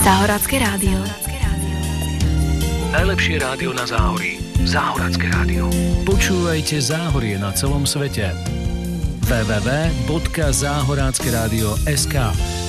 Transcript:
Záhoracké rádio. Najlepšie rádio na Záhorí. Záhoracké rádio. Počúvajte Záhorie na celom svete. www.zahorackeradio.sk